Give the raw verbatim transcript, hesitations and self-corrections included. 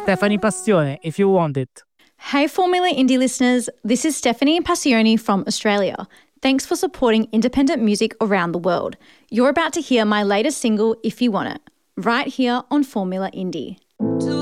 Stephanie Passione, If You Want It. Hey Formula Indie listeners, this is Stephanie Passione from Australia. Thanks for supporting independent music around the world. You're about to hear my latest single, If You Want It, right here on Formula Indie.